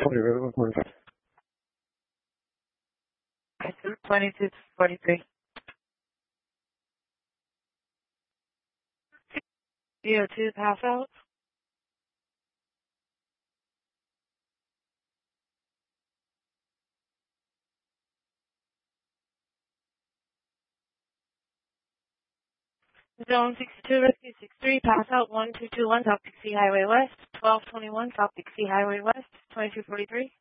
2243. VO2 pass out. Zone 62, Rescue 63, pass out 1221 South Dixie Highway West, 1221 South Dixie Highway West, 2243.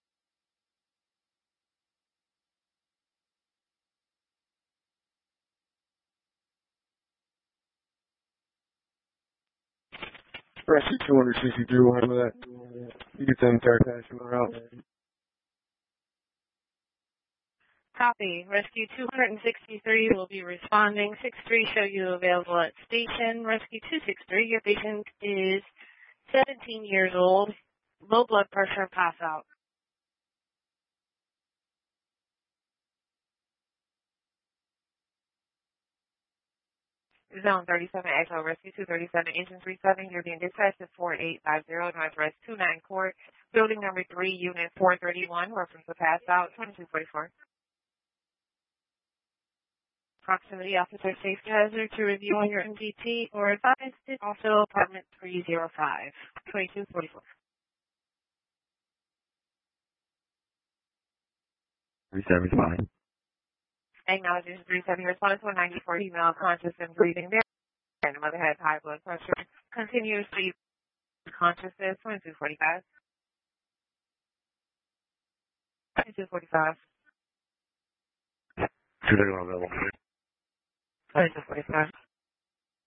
Rescue 263, we'll handle that. You get the entire passion route. Copy. Rescue 263 will be responding. 63 show you available at station. Rescue 263, your patient is 17 years old, low blood pressure, pass out. Zone 37, Echo, Rescue 237, Engine 37, you're being dispatched at 4850 Northwest 29 Court, building number 3, unit 431, reference to pass out, 2244. Proximity officer safety hazard to review on your MDT or advised is also apartment 305, 2244. 37 is fine. Acknowledges 37 response to a 94 female conscious and breathing there. And the mother has high blood pressure. Continuously consciousness, 2245. 2245. 231 available. 2245.